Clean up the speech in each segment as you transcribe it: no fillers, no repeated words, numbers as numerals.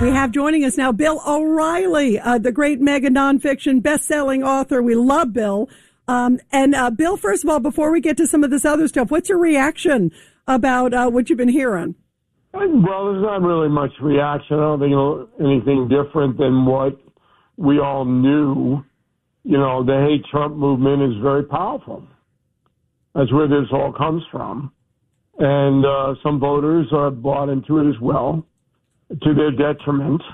We have joining us now Bill O'Reilly, the great mega nonfiction best-selling author. We love Bill. Bill, first of all, before we get to some of this other stuff, what's your reaction about what you've been hearing? Well, there's not really much reaction. I don't think anything different than what we all knew. You know, the hate Trump movement is very powerful. That's where this all comes from. And some voters are bought into it as well, to their detriment.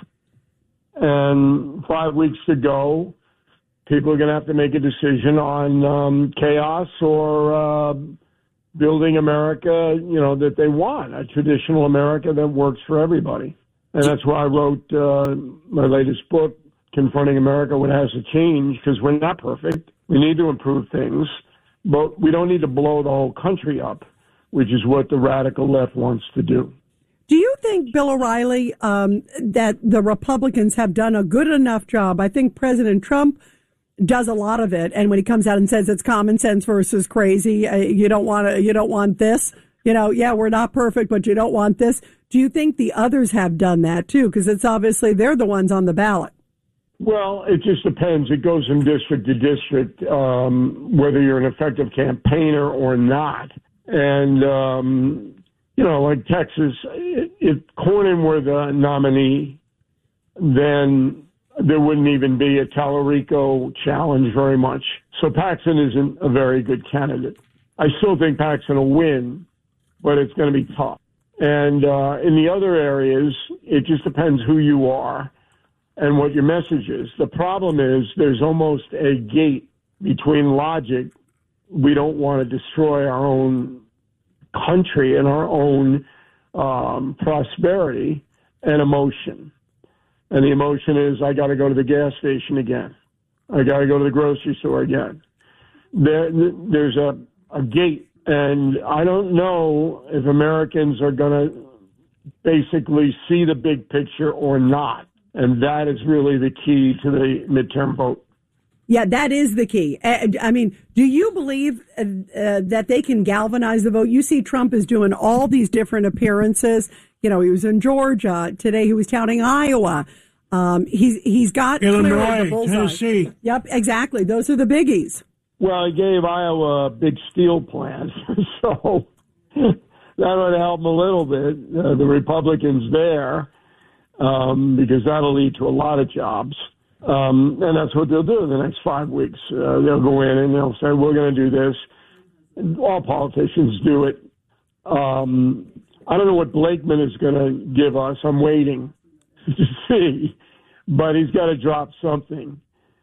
And 5 weeks to go, people are going to have to make a decision on chaos or building America, you know, that they want, a traditional America that works for everybody. And that's why I wrote my latest book, Confronting America, What Has to Change, because we're not perfect. We need to improve things, but we don't need to blow the whole country up, which is what the radical left wants to do. Do you think, Bill O'Reilly, that the Republicans have done a good enough job? I think President Trump does a lot of it, and when he comes out and says it's common sense versus crazy, you don't want this. You know, yeah, we're not perfect, but you don't want this. Do you think the others have done that too? Because it's obviously they're the ones on the ballot. Well, it just depends. It goes from district to district, whether you're an effective campaigner or not. And you know, like Texas, if Cornyn were the nominee, then there wouldn't even be a Tallarico challenge very much. So Paxton isn't a very good candidate. I still think Paxton will win, but it's going to be tough. And in the other areas, it just depends who you are and what your message is. The problem is there's almost a gate between logic. We don't want to destroy our own country and our own prosperity and emotion. And the emotion is, I got to go to the gas station again. I got to go to the grocery store again. There's a gate, and I don't know if Americans are going to basically see the big picture or not. And that is really the key to the midterm vote. Yeah, that is the key. I mean, do you believe that they can galvanize the vote? You see Trump is doing all these different appearances. You know, he was in Georgia. Today he was touting Iowa. He's got Illinois, Tennessee. Yep, exactly. Those are the biggies. Well, he gave Iowa a big steel plant, so that would help a little bit, the Republicans there, because that'll lead to a lot of jobs. And that's what they'll do in the next 5 weeks. They'll go in and they'll say, we're going to do this. All politicians do it. I don't know what Blakeman is going to give us. I'm waiting to see. But he's got to drop something.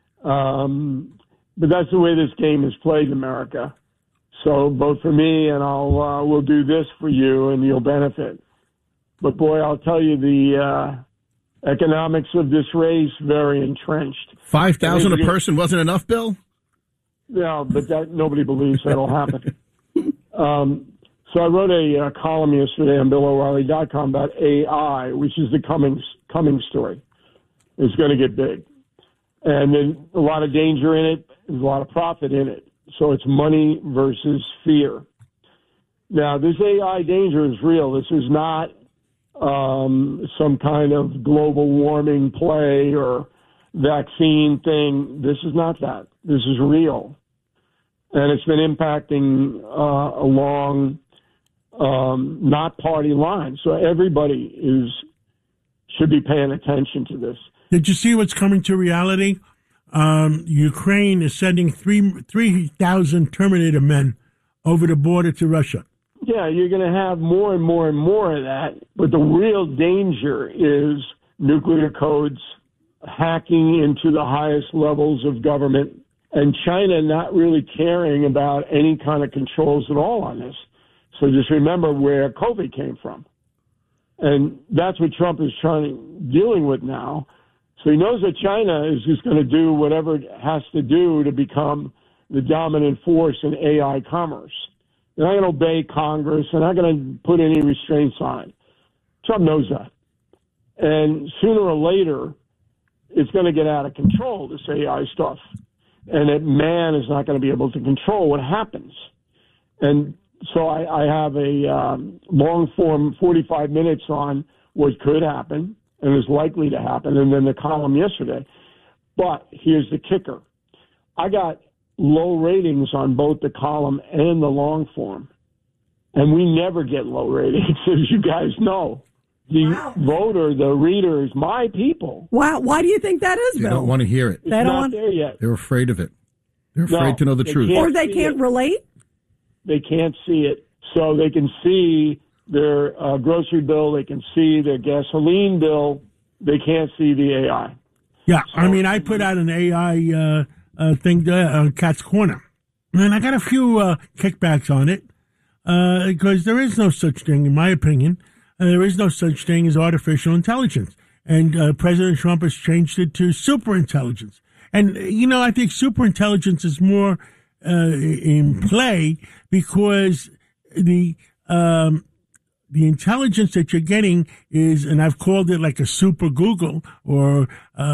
But that's the way this game is played in America. So vote for me and we'll do this for you and you'll benefit. But boy, I'll tell you, the economics of this race, very entrenched. 5,000 a person wasn't enough, Bill? No, but nobody believes that'll happen. So I wrote a column yesterday on BillO'Reilly.com about AI, which is the coming story. It's going to get big. And there's a lot of danger in it. There's a lot of profit in it. So it's money versus fear. Now, this AI danger is real. This is not some kind of global warming play or vaccine thing. This is not that. This is real. And it's been impacting along not party lines. So everybody should be paying attention to this. Did you see what's coming to reality? Ukraine is sending 3,000 Terminator men over the border to Russia. Yeah, you're going to have more and more and more of that. But the real danger is nuclear codes, hacking into the highest levels of government, and China not really caring about any kind of controls at all on this. So just remember where COVID came from. And that's what Trump is dealing with now. So he knows that China is just going to do whatever it has to do to become the dominant force in AI commerce. They're not going to obey Congress. They're not going to put any restraints on it. Trump knows that. And sooner or later, it's going to get out of control, this AI stuff. And that man is not going to be able to control what happens. And so I have a long form, 45 minutes on what could happen and is likely to happen, and then the column yesterday. But here's the kicker. I got low ratings on both the column and the long form, and we never get low ratings, as you guys know. The voter, the reader, is my people. Wow. Why do you think that is, Bill? They don't want to hear it. It's not there yet. They're afraid of it. They're afraid to know the truth. Or they can't relate? They can't see it. So they can see their grocery bill. They can see their gasoline bill. They can't see the AI. Yeah, so, I mean, I put out an AI thing on Cat's Corner, and I got a few kickbacks on it because there is no such thing, in my opinion. There is no such thing as artificial intelligence. And President Trump has changed it to superintelligence. And, you know, I think superintelligence is more in play because the intelligence that you're getting is, and I've called it like a super Google, or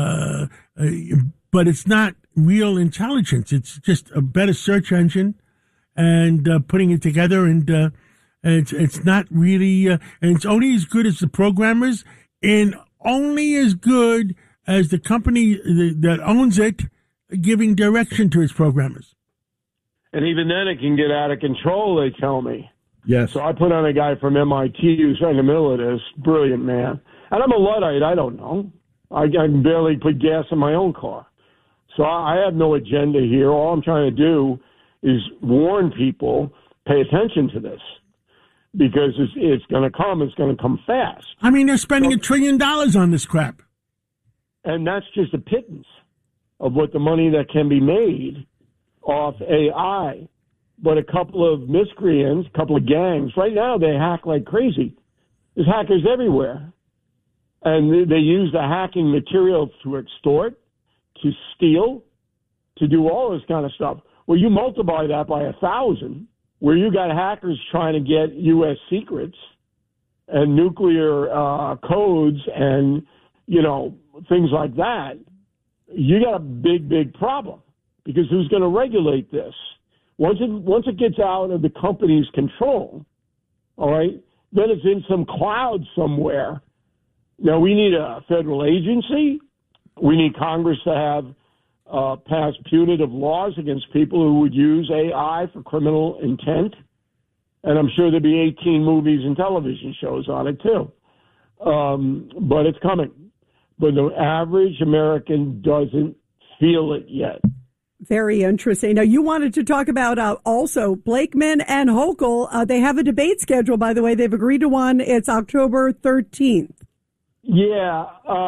but it's not real intelligence. It's just a better search engine and putting it together, and it's not really, and it's only as good as the programmers, and only as good as the company that owns it giving direction to its programmers. And even then, it can get out of control, they tell me. Yes. So I put on a guy from MIT who's right in the middle of this, brilliant man. And I'm a Luddite, I don't know. I can barely put gas in my own car. So I have no agenda here. All I'm trying to do is warn people, pay attention to this. Because it's going to come. It's going to come fast. I mean, they're spending $1 trillion on this crap. And that's just a pittance of what the money that can be made off AI. But a couple of miscreants, a couple of gangs, right now they hack like crazy. There's hackers everywhere. And they use the hacking material to extort, to steal, to do all this kind of stuff. Well, you multiply that by 1,000, where you got hackers trying to get U.S. secrets and nuclear codes and, you know, things like that, you got a big, big problem, because who's going to regulate this? Once it gets out of the company's control, all right, then it's in some cloud somewhere. Now, we need a federal agency. We need Congress to have pass punitive laws against people who would use AI for criminal intent. And I'm sure there'll be 18 movies and television shows on it, too. But it's coming. But the average American doesn't feel it yet. Very interesting. Now, you wanted to talk about also Blakeman and Hochul. They have a debate schedule, by the way. They've agreed to one. It's October 13th. Yeah.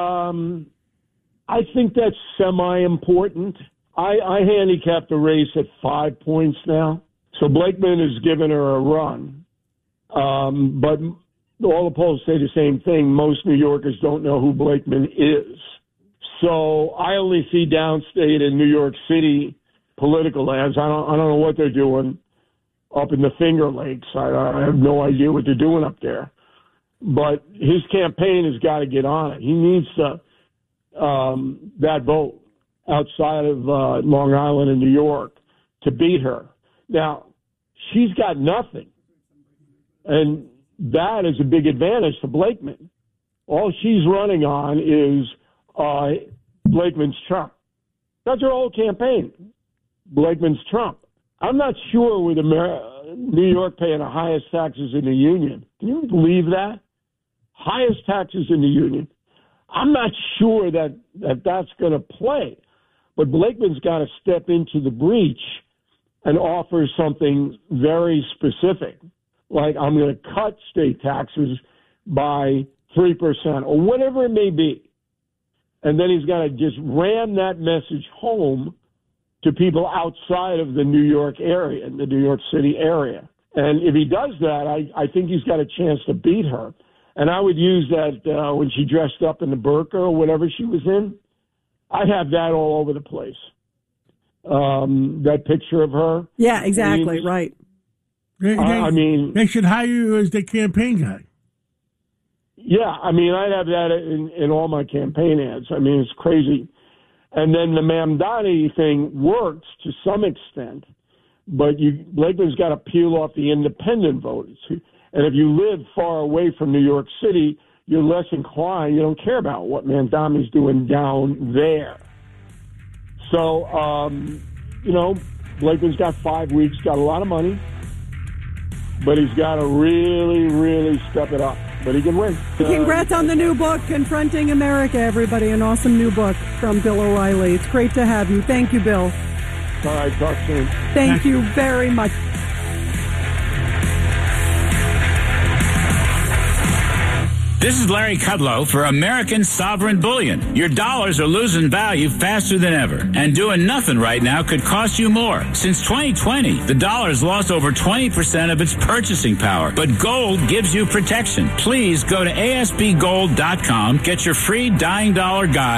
I think that's semi-important. I handicapped the race at 5 points now. So Blakeman has given her a run. But all the polls say the same thing. Most New Yorkers don't know who Blakeman is. So I only see downstate and New York City political ads. I don't know what they're doing up in the Finger Lakes. I have no idea what they're doing up there. But his campaign has got to get on it. He needs to that vote outside of Long Island and New York to beat her. Now, she's got nothing. And that is a big advantage to Blakeman. All she's running on is Blakeman's Trump. That's her whole campaign, Blakeman's Trump. I'm not sure with New York paying the highest taxes in the union. Can you believe that? Highest taxes in the union. I'm not sure that that's going to play. But Blakeman's got to step into the breach and offer something very specific, like I'm going to cut state taxes by 3% or whatever it may be. And then he's got to just ram that message home to people outside of the New York area, the New York City area. And if he does that, I think he's got a chance to beat her. And I would use that when she dressed up in the burqa or whatever she was in. I'd have that all over the place. That picture of her. Yeah, exactly, right. I mean, they should hire you as the campaign guy. Yeah, I mean, I'd have that in all my campaign ads. I mean, it's crazy. And then the Mamdani thing works to some extent, but Blakeman's got to peel off the independent voters. And if you live far away from New York City, you're less inclined. You don't care about what Mamdani's doing down there. So, Blakeman's got 5 weeks, got a lot of money, but he's got to really, really step it up. But he can win. Congrats on the new book, Confronting America, everybody. An awesome new book from Bill O'Reilly. It's great to have you. Thank you, Bill. All right, talk soon. Thank you very much. This is Larry Kudlow for American Sovereign Bullion. Your dollars are losing value faster than ever, and doing nothing right now could cost you more. Since 2020, the dollar's lost over 20% of its purchasing power, but gold gives you protection. Please go to ASBGold.com, get your free dying dollar guide.